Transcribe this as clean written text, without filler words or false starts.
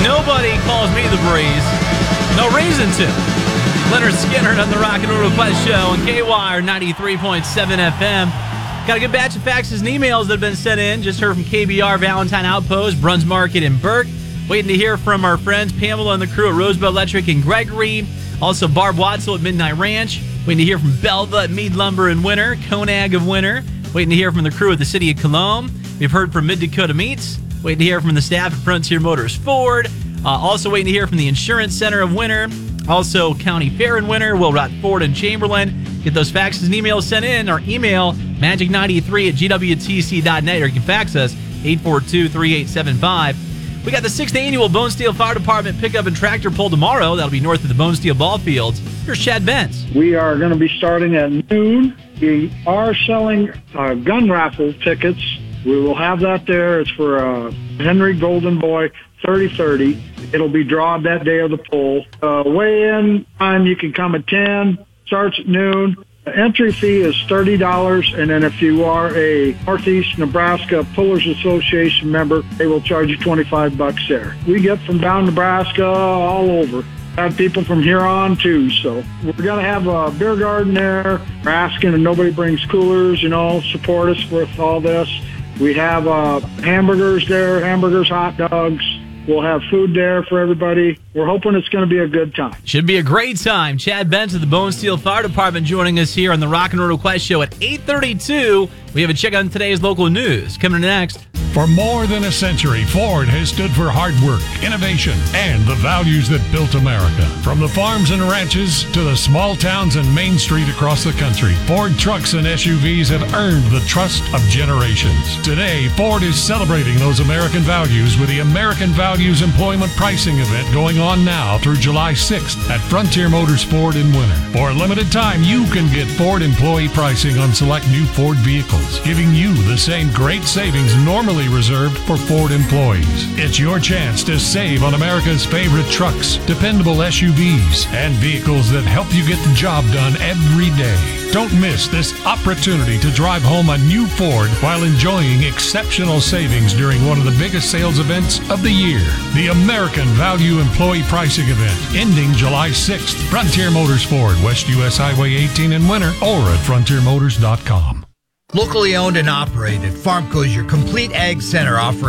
Nobody calls me the Breeze. No reason to. Leonard Skinner on the Rock and Roll Request Show on KWIRE 93.7 FM. Got a good batch of faxes and emails that have been sent in. Just heard from KBR, Valentine Outpost, Bruns Market, and Burke. Waiting to hear from our friends Pamela and the crew at Rosebud Electric and Gregory. Also Barb Watzel at Midnight Ranch. Waiting to hear from Belva at Mead Lumber and Winter, Conag of Winter. Waiting to hear from the crew at the City of Cologne. We've heard from Mid Dakota Meats. Waiting to hear from the staff at Frontier Motors Ford. Also waiting to hear from the Insurance Center of Winter. Also County Fair in Winter, Will-Rot Ford and Chamberlain. Get those faxes and emails sent in. Our email, magic93@gwtc.net, or you can fax us, 842-3875. We got the 6th annual Bone Steel Fire Department pickup and tractor pull tomorrow. That'll be north of the Bone Steel ball fields. Here's Chad Benz. We are going to be starting at noon. We are selling gun raffle tickets. We will have that there. It's for Henry Golden Boy 3030. It'll be drawn that day of the pull. Weigh-in time, you can come at 10. Starts at noon. The entry fee is $30, and then if you are a Northeast Nebraska Pullers Association member, they will charge you $25 there. We get from down Nebraska all over. Have people from Huron too, so we're going to have a beer garden there. We're asking if nobody brings coolers, support us with all this. We have hamburgers there, hot dogs. We'll have food there for everybody. We're hoping it's going to be a good time. Should be a great time. Chad Benz of the Bone Steel Fire Department joining us here on the Rock and Roll Request Show at 8:32. We have a check on today's local news. Coming next. For more than a century, Ford has stood for hard work, innovation, and the values that built America. From the farms and ranches to the small towns and Main Street across the country, Ford trucks and SUVs have earned the trust of generations. Today, Ford is celebrating those American values with the American Values Employment Pricing event going on now through July 6th at Frontier Motors Ford in Winter. For a limited time, you can get Ford employee pricing on select new Ford vehicles, giving you the same great savings normally reserved for Ford employees. It's your chance to save on America's favorite trucks, dependable SUVs, and vehicles that help you get the job done every day. Don't miss this opportunity to drive home a new Ford while enjoying exceptional savings during one of the biggest sales events of the year. The American Value Employee Pricing Event, ending July 6th. Frontier Motors Ford, West US Highway 18 in Winter, or at frontiermotors.com. Locally owned and operated, Farmco is your complete ag center offering